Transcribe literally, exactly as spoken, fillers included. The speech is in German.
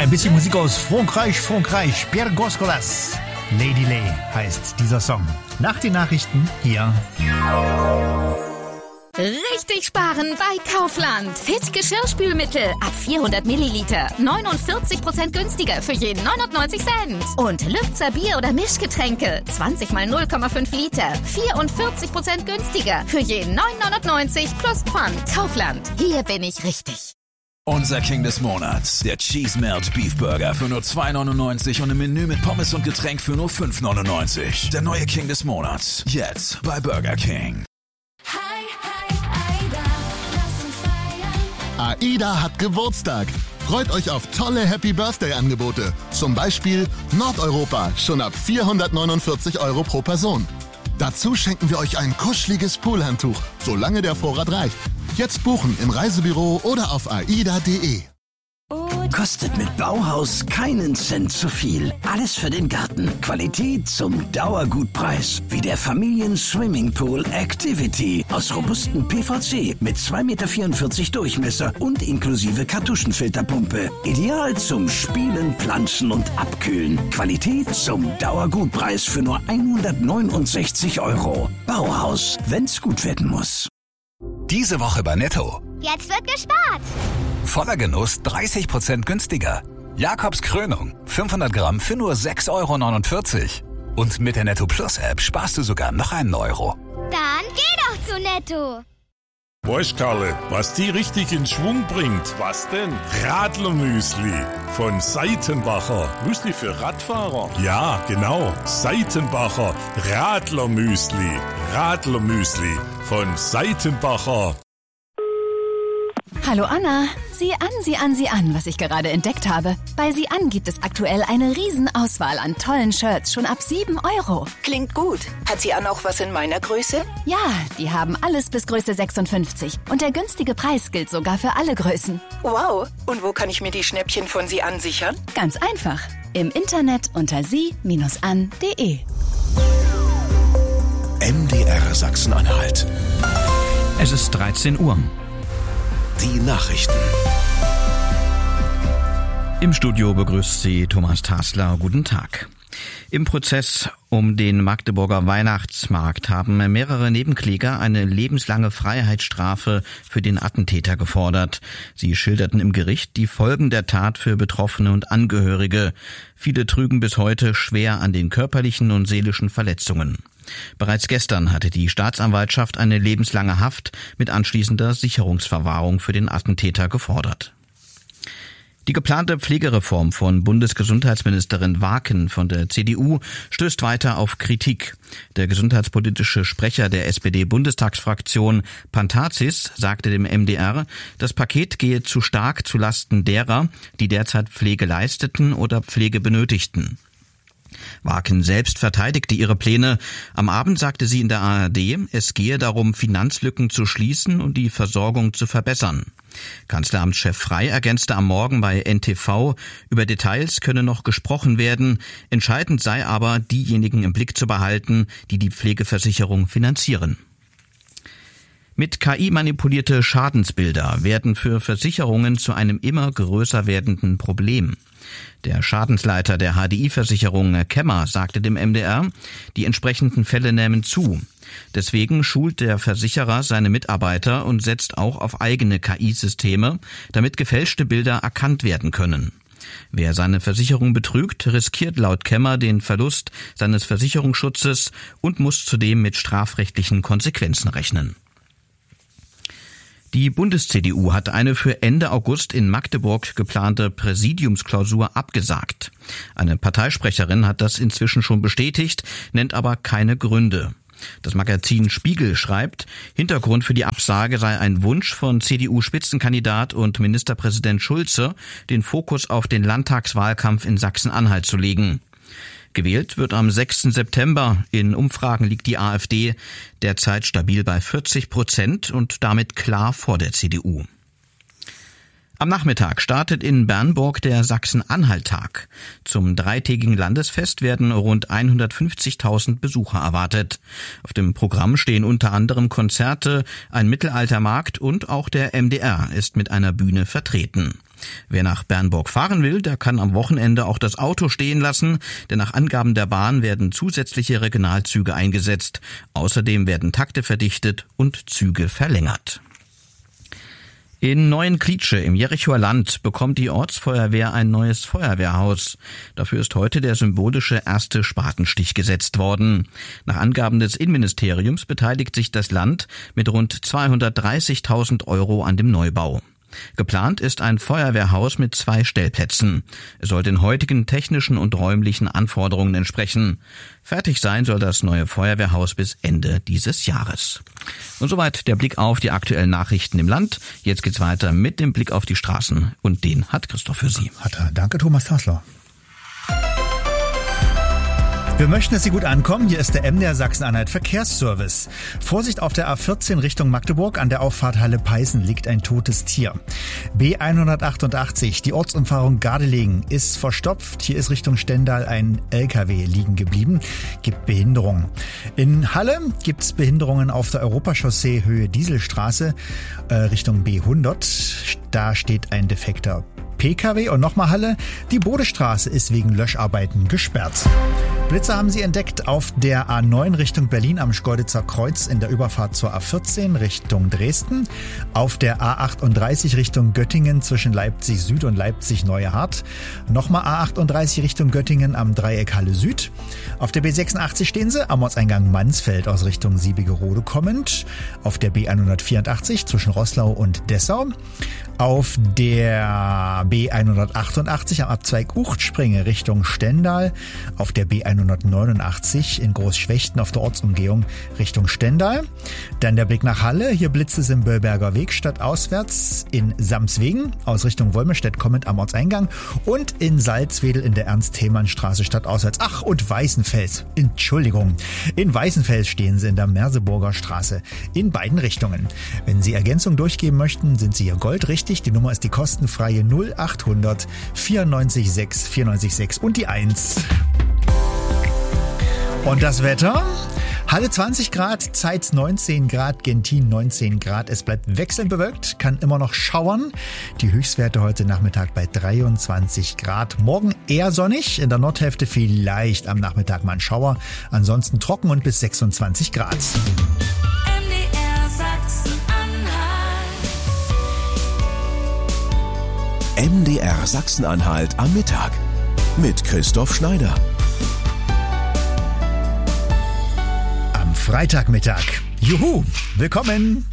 Ein bisschen Musik aus Frankreich, Frankreich. Pierre Goscolas. Lady Lay heißt dieser Song. Nach den Nachrichten hier. Richtig sparen bei Kaufland. Fit Geschirrspülmittel ab vierhundert Milliliter. neunundvierzig Prozent günstiger für jeden neunundneunzig Cent. Und Lübzer Bier- oder Mischgetränke. zwanzig mal null Komma fünf Liter. vierundvierzig Prozent günstiger für jeden neun neunundneunzig plus Pfand. Kaufland. Hier bin ich richtig. Unser King des Monats, der Cheese Melt Beef Burger für nur zwei neunundneunzig und im Menü mit Pommes und Getränk für nur fünf neunundneunzig. Der neue King des Monats, jetzt bei Burger King. AIDA hat Geburtstag. Freut euch auf tolle Happy Birthday Angebote. Zum Beispiel Nordeuropa, schon ab vierhundertneunundvierzig Euro pro Person. Dazu schenken wir euch ein kuscheliges Poolhandtuch, solange der Vorrat reicht. Jetzt buchen im Reisebüro oder auf aida punkt de. Kostet mit Bauhaus keinen Cent zu viel. Alles für den Garten. Qualität zum Dauergutpreis. Wie der Familien-Swimmingpool Activity aus robustem P V C mit zwei Komma vierundvierzig Meter Durchmesser und inklusive Kartuschenfilterpumpe. Ideal zum Spielen, Planschen und Abkühlen. Qualität zum Dauergutpreis für nur hundertneunundsechzig Euro. Bauhaus, wenn's gut werden muss. Diese Woche bei Netto. Jetzt wird gespart. Voller Genuss dreißig Prozent günstiger. Jakobs Krönung, fünfhundert Gramm für nur sechs Euro neunundvierzig. Und mit der Netto Plus App sparst du sogar noch einen Euro. Dann geh doch zu Netto. Weißt Karle, was die richtig in Schwung bringt? Was denn? Radlermüsli von Seitenbacher. Müsli für Radfahrer? Ja, genau. Seitenbacher Radlermüsli. Radlermüsli von Seitenbacher. Hallo Anna, sieh an, sieh an, sieh an, was ich gerade entdeckt habe. Bei Sieh an gibt es aktuell eine Riesenauswahl an tollen Shirts, schon ab sieben Euro. Klingt gut. Hat Sieh an auch was in meiner Größe? Ja, die haben alles bis Größe sechsundfünfzig. Und der günstige Preis gilt sogar für alle Größen. Wow, und wo kann ich mir die Schnäppchen von Sieh an sichern? Ganz einfach, im Internet unter sie Bindestrich an punkt de. M D R Sachsen-Anhalt. Es ist dreizehn Uhr. Die Nachrichten. Im Studio begrüßt Sie Thomas Tasler. Guten Tag. Im Prozess um den Magdeburger Weihnachtsmarkt haben mehrere Nebenkläger eine lebenslange Freiheitsstrafe für den Attentäter gefordert. Sie schilderten im Gericht die Folgen der Tat für Betroffene und Angehörige. Viele trügen bis heute schwer an den körperlichen und seelischen Verletzungen. Bereits gestern hatte die Staatsanwaltschaft eine lebenslange Haft mit anschließender Sicherungsverwahrung für den Attentäter gefordert. Die geplante Pflegereform von Bundesgesundheitsministerin Waken von der C D U stößt weiter auf Kritik. Der gesundheitspolitische Sprecher der S P D-Bundestagsfraktion Pantazis sagte dem M D R, das Paket gehe zu stark zu Lasten derer, die derzeit Pflege leisteten oder Pflege benötigten. Waken selbst verteidigte ihre Pläne. Am Abend sagte sie in der A R D, es gehe darum, Finanzlücken zu schließen und die Versorgung zu verbessern. Kanzleramtschef Frey ergänzte am Morgen bei N T V, über Details könne noch gesprochen werden. Entscheidend sei aber, diejenigen im Blick zu behalten, die die Pflegeversicherung finanzieren. Mit K I manipulierte Schadensbilder werden für Versicherungen zu einem immer größer werdenden Problem. Der Schadensleiter der H D I-Versicherung Kemmer sagte dem M D R, die entsprechenden Fälle nehmen zu. Deswegen schult der Versicherer seine Mitarbeiter und setzt auch auf eigene K I-Systeme, damit gefälschte Bilder erkannt werden können. Wer seine Versicherung betrügt, riskiert laut Kemmer den Verlust seines Versicherungsschutzes und muss zudem mit strafrechtlichen Konsequenzen rechnen. Die Bundes-C D U hat eine für Ende August in Magdeburg geplante Präsidiumsklausur abgesagt. Eine Parteisprecherin hat das inzwischen schon bestätigt, nennt aber keine Gründe. Das Magazin Spiegel schreibt, Hintergrund für die Absage sei ein Wunsch von C D U-Spitzenkandidat und Ministerpräsident Schulze, den Fokus auf den Landtagswahlkampf in Sachsen-Anhalt zu legen. Gewählt wird am sechsten September. In Umfragen liegt die AfD derzeit stabil bei vierzig Prozent und damit klar vor der C D U. Am Nachmittag startet in Bernburg der Sachsen-Anhalt-Tag. Zum dreitägigen Landesfest werden rund hundertfünfzigtausend Besucher erwartet. Auf dem Programm stehen unter anderem Konzerte, ein Mittelaltermarkt und auch der M D R ist mit einer Bühne vertreten. Wer nach Bernburg fahren will, der kann am Wochenende auch das Auto stehen lassen, denn nach Angaben der Bahn werden zusätzliche Regionalzüge eingesetzt. Außerdem werden Takte verdichtet und Züge verlängert. In Neuenklitsche im Jerichower Land bekommt die Ortsfeuerwehr ein neues Feuerwehrhaus. Dafür ist heute der symbolische erste Spatenstich gesetzt worden. Nach Angaben des Innenministeriums beteiligt sich das Land mit rund zweihundertdreißigtausend Euro an dem Neubau. Geplant ist ein Feuerwehrhaus mit zwei Stellplätzen. Es soll den heutigen technischen und räumlichen Anforderungen entsprechen. Fertig sein soll das neue Feuerwehrhaus bis Ende dieses Jahres. Und soweit der Blick auf die aktuellen Nachrichten im Land. Jetzt geht's weiter mit dem Blick auf die Straßen. Und den hat Christoph für Sie. Hat er. Danke, Thomas Tasler. Wir möchten, dass Sie gut ankommen. Hier ist der M D R Sachsen-Anhalt Verkehrsservice. Vorsicht auf der A vierzehn Richtung Magdeburg. An der Auffahrt Halle-Peißen liegt ein totes Tier. B hundertachtundachtzig, die Ortsumfahrung Gardelegen, ist verstopft. Hier ist Richtung Stendal ein L K W liegen geblieben. Gibt Behinderungen. In Halle gibt es Behinderungen auf der Europachaussee Höhe Dieselstraße äh, Richtung B hundert. Da steht ein defekter P K W. Und nochmal Halle. Die Bodestraße ist wegen Löscharbeiten gesperrt. Blitzer haben sie entdeckt auf der A neun Richtung Berlin am Schkeuditzer Kreuz in der Überfahrt zur A vierzehn Richtung Dresden. Auf der A achtunddreißig Richtung Göttingen zwischen Leipzig Süd und Leipzig Neue Hart. Nochmal A achtunddreißig Richtung Göttingen am Dreieck Halle Süd. Auf der B sechsundachtzig stehen sie am Ortseingang Mansfeld aus Richtung Siebigerode kommend. Auf der B hundertvierundachtzig zwischen Roßlau und Dessau. Auf der B hundertachtundachtzig am Abzweig Uchtspringe Richtung Stendal. Auf der B hundertneunundachtzig in Großschwechten auf der Ortsumgehung Richtung Stendal. Dann der Blick nach Halle. Hier blitzt es im Böllberger Weg stadtauswärts in Samswegen aus Richtung Wolmerstedt kommend am Ortseingang und in Salzwedel in der Ernst-Thälmann-Straße stadtauswärts. Ach, und Weißenfels. Entschuldigung. In Weißenfels stehen sie in der Merseburger Straße in beiden Richtungen. Wenn Sie Ergänzung durchgeben möchten, sind Sie hier goldrichtig. Die Nummer ist die kostenfreie null achthundert vierundneunzig sechs vierundneunzig sechs und die eins. Und das Wetter? Halle zwanzig Grad, Zeitz neunzehn Grad, Gentin neunzehn Grad. Es bleibt wechselnd bewölkt, kann immer noch schauern. Die Höchstwerte heute Nachmittag bei dreiundzwanzig Grad. Morgen eher sonnig, in der Nordhälfte vielleicht am Nachmittag mal ein Schauer. Ansonsten trocken und bis sechsundzwanzig Grad. M D R Sachsen-Anhalt am Mittag mit Christoph Schneider. Am Freitagmittag. Juhu, willkommen!